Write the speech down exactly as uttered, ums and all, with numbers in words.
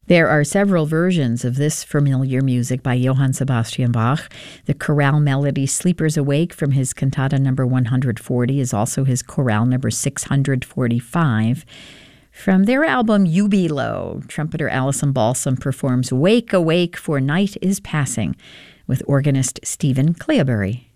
There are several versions of this familiar music by Johann Sebastian Bach. The chorale melody Sleepers Awake from his cantata number one hundred forty is also his chorale number six hundred forty-five. From their album Jubilo, trumpeter Alison Balsam performs Wake, Awake, for Night is Passing with organist Stephen Cleobury.